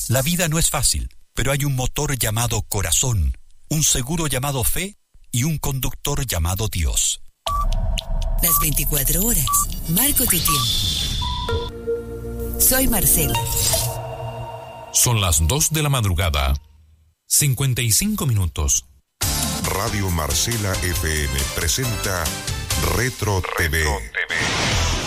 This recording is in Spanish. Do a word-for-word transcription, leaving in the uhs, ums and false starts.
La vida no es fácil, pero hay un motor llamado corazón, un seguro llamado fe y un conductor llamado Dios. Las veinticuatro horas, marco tu tiempo. Soy Marcela. Son las dos de la madrugada, cincuenta y cinco minutos. Radio Marcela F M presenta Retro T V. Retro T V.